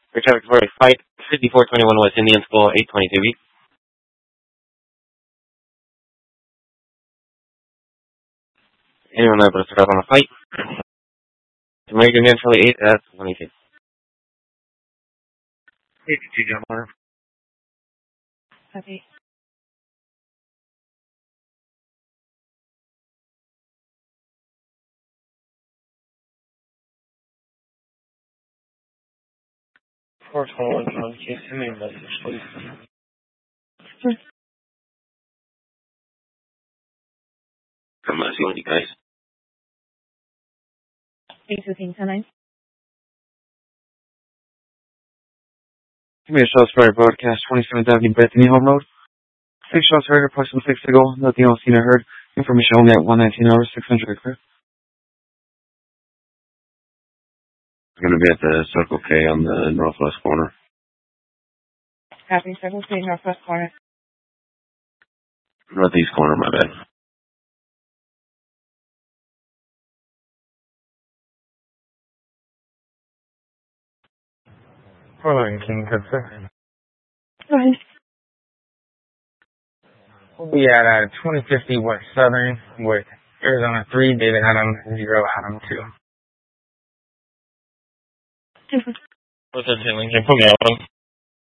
For traffic for a fight, 5421 West Indian School, 822B. Anyone able to start on a fight? American Indian Charlie 8 at 22. 52, John Warner. Copy. Four 21 case. Send me a message, please. I'm not seeing you guys. 815 Give me a shots for our broadcast, 27th Avenue, Bethany Home Road. 6 shots heard, approximately 6 ago. Nothing else seen or heard. Information only at 119 hours, 600 clear. It's going to be at the Circle K on the northwest corner. Copy. Circle K, northwest corner. Northeast corner, my bad. Following King, good sir. Go ahead. We'll be at 2050 West Southern with Arizona 3, David Adam 0, Adam 2. Super. What's that, Lincoln? Put me out.